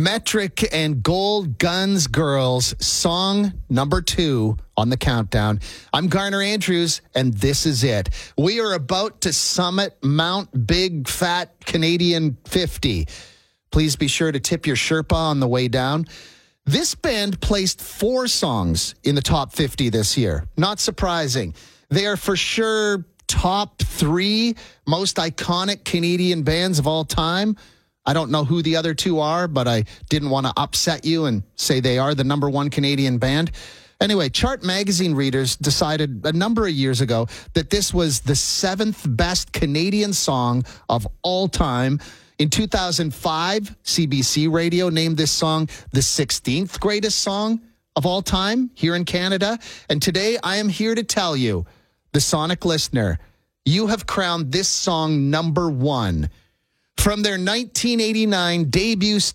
Metric and Gold Guns Girls, song number 2 on the countdown. I'm Garner Andrews, and this is it. We are about to summit Mount Big Fat Canadian 50. Please be sure to tip your Sherpa on the way down. This band placed 4 songs in the top 50 this year. Not surprising. They are for sure top 3 most iconic Canadian bands of all time. I don't know who the other 2 are, but I didn't want to upset you and say they are the number 1 Canadian band. Anyway, Chart Magazine readers decided a number of years ago that this was the 7th best Canadian song of all time. In 2005, CBC Radio named this song the 16th greatest song of all time here in Canada. And today I am here to tell you, the Sonic listener, you have crowned this song number 1. From their 1989 debut